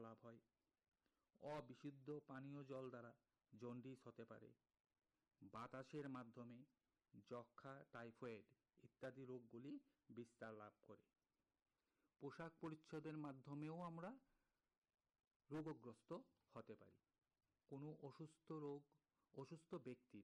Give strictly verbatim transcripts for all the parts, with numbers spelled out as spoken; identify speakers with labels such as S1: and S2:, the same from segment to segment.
S1: লাভ হয়। অবিশুদ্ধ পানীয় জল দ্বারা জন্ডিস হতে পারে। বাতাসের মাধ্যমে যক্ষা, টাইফয়েড ইত্যাদি রোগগুলি বিস্তার লাভ করে। পোশাক পরিচ্ছদের মাধ্যমেও আমরা রোগগ্রস্ত হতে পারি। কোনো অসুস্থ রোগ অসুস্থ ব্যক্তির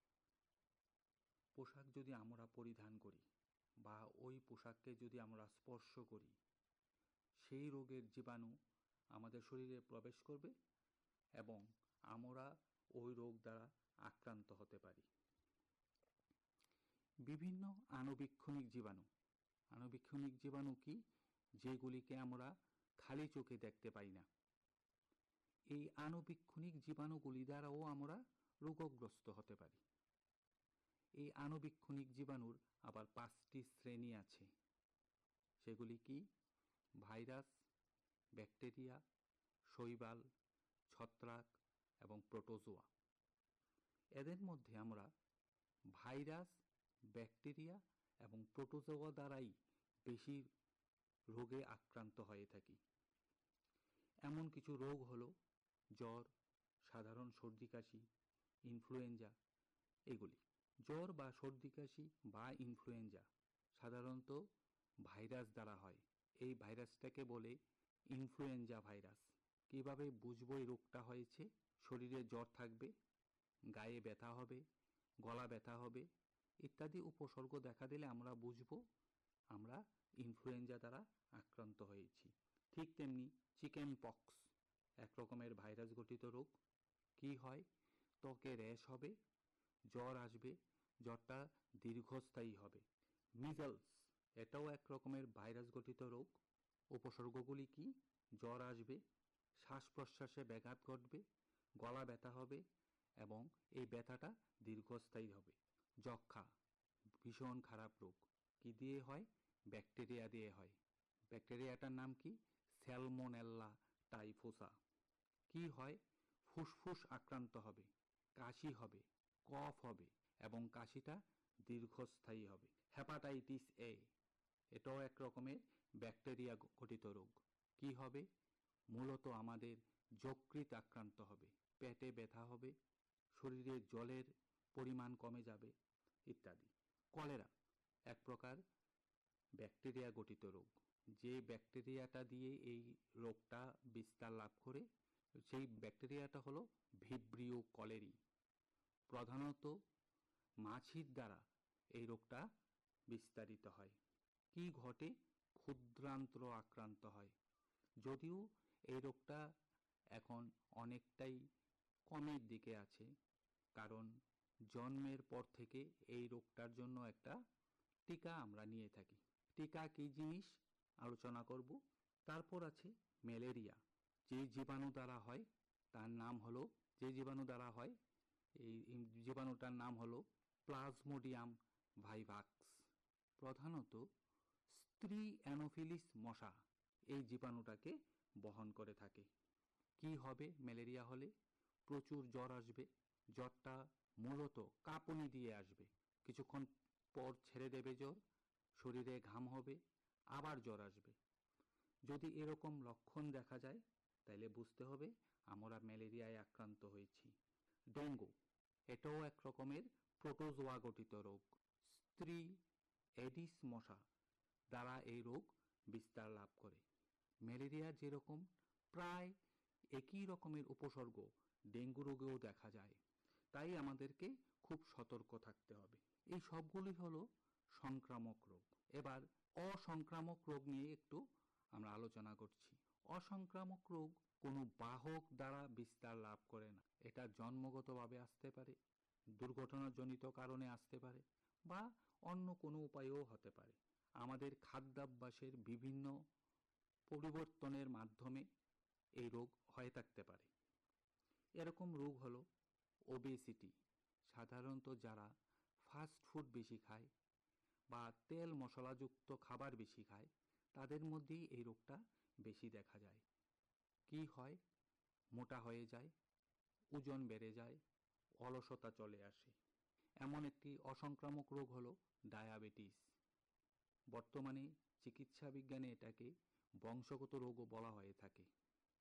S1: পোশাক যদি আমরা পরিধান করি বা ওই পোশাককে যদি আমরা স্পর্শ করি, সেই রোগের জীবাণু আমাদের শরীরে প্রবেশ করবে এবং আমরা ওই রোগ দ্বারা আক্রান্ত হতে পারি। বিভিন্ন আণুবীক্ষণিক জীবাণু আণুবীক্ষণিক জীবাণু কি? যেগুলিকে আমরা খালি চোখে দেখতে পাই না। এই আণুবীক্ষণিক জীবাণুগুলি দ্বারাও আমরা রোগগ্রস্ত হতে পারি। এই আণুবীক্ষণিক জীবাণুর আবার পাঁচটি শ্রেণী আছে। সেগুলি কি? ভাইরাস, ব্যাকটেরিয়া, শৈবাল, ছত্রাক এবং প্রোটোজোয়া। এদের মধ্যে আমরা ভাইরাস, ব্যাকটেরিয়া এবং প্রোটোজোয়া দ্বারাই বেশি রোগে আক্রান্ত হয়ে থাকি। এমন কিছু রোগ হলো জ্বর, সাধারণ সর্দি কাশি, ইনফ্লুয়েঞ্জা এগুলি। জ্বর বা সর্দি কাশি বা ইনফ্লুয়েঞ্জা সাধারণত ভাইরাস দ্বারা হয়। এই ভাইরাসটাকে বলে ইনফ্লুয়েঞ্জা ভাইরাস। কিভাবে বুঝবো এই রোগটা হয়েছে? শরীরে জ্বর থাকবে, গায়ে ব্যথা হবে, গলা ব্যথা হবে ইত্যাদি উপসর্গ দেখা দিলে আমরা বুঝবো আমরা ইনফ্লুয়েঞ্জা দ্বারা আক্রান্ত হয়েছি। ঠিক তেমনি চিকেন পক্স এক রকমের ভাইরাস গঠিত রোগ। কি হয়? ত্বকে র্যাশ হবে, জ্বর আসবে, জ্বরটা দীর্ঘস্থায়ী হবে। মিজলস এটাও এক রকমের ভাইরাস গঠিত রোগ। উপসর্গগুলি কি? জ্বর আসবে, শ্বাস প্রশ্বাসে ব্যাঘাত ঘটবে, গলা ব্যথা হবে এবং এই ব্যথাটা দীর্ঘস্থায়ী হবে। যক্ষা ভীষণ খারাপ রোগ। কি দিয়ে হয়? ব্যাকটেরিয়া দিয়ে হয়। ব্যাকটেরিয়াটার নাম কি? স্যালমোনেল্লা টাইফোসা। কি হয়? ফুসফুস আক্রান্ত হবে, কাশি হবে, কফ হবে এবং কাশিটা দীর্ঘস্থায়ী হবে। হেপাটাইটিস এ এটাও এক রকমের ব্যাকটেরিয়া ঘটিত রোগ। কি হবে? মূলত আমাদের যকৃৎ আক্রান্ত হবে, পেটে ব্যথা হবে, শরীরে জলের পরিমাণ কমে যাবে ইত্যাদি। কলেরা এক প্রকার ব্যাকটেরিয়া গঠিত রোগ। যে ব্যাকটেরিয়াটা দিয়ে এই রোগটা বিস্তার লাভ করে সেই ব্যাকটেরিয়াটা হলো ভিব্রিও কলেরি। প্রধানত মাছির দ্বারা এই রোগটা বিস্তারিত হয়। কি ঘটে? ক্ষুদ্রান্ত্র আক্রান্ত হয়। যদিও এই রোগটা এখন অনেকটাই কমের দিকে আছে, কারণ জন্মের পর থেকে এই রোগটার জন্য একটা টিকা আমরা নিয়ে থাকি। টিকা কি জিনিস আলোচনা করব। তারপর আছে ম্যালেরিয়া। যে জীবাণু দ্বারা হয় তার নাম হলো যে জীবাণু দ্বারা হয় এই জীবাণুটার নাম হলো প্লাজমোডিয়াম ভাইভাক্স। প্রধানত স্ত্রী অ্যানোফিলিস মশা এই জীবাণুটাকে বহন করে থাকে। কি হবে ম্যালেরিয়া হলে? প্রচুর জ্বর আসবে। জ্বরটা মূলত কাঁপুনি দিয়ে আসবে, কিছুক্ষণ পর ছেড়ে দেবে জ্বর, শরীরে ঘাম হবে, আবার জ্বর আসবে। যদি এরকম লক্ষণ দেখা যায় তাহলে বুঝতে হবে আমরা ম্যালেরিয়ায় আক্রান্ত হয়েছি। ডেঙ্গু এটাও এক রকমের প্রোটোজোয়া গঠিত রোগ। স্ত্রী এডিস মশা দ্বারা এই রোগ বিস্তার লাভ করে। ম্যালেরিয়া যেরকম প্রায় একই রকমের উপসর্গ ডেঙ্গু রোগেও দেখা যায়, তাই আমাদেরকে খুব সতর্ক থাকতে হবে। এই সবগুলি হলো সংক্রামক রোগ। এবার অসংক্রামক রোগ নিয়ে একটু আমরা আলোচনা করছি। অসংক্রামক রোগ কোনো বাহক দ্বারা বিস্তার লাভ করে না। এটা জন্মগতভাবে আসতে পারে, দুর্ঘটনাজনিত কারণে আসতে পারে বা অন্য কোনো উপায়েও হতে পারে। আমাদের খাদ্যাভ্যাসের বিভিন্ন পরিবর্তনের মাধ্যমে এই রোগ হয়ে থাকতে পারে। এরকম রোগ হলো ওবেসিটি। সাধারণত যারা ফাস্ট ফুড বেশি খায় বা তেল মশলাযুক্ত খাবার বেশি খায় তাদের মধ্যেই এই রোগটা বেশি দেখা যায়। কি হয়? মোটা হয়ে যায়, ওজন বেড়ে যায়, অলসতা চলে আসে। এমন একটি অসংক্রামক রোগ হলো ডায়াবেটিস। বর্তমানে চিকিৎসা বিজ্ঞানে এটাকে বংশগত রোগও বলা হয়ে থাকে।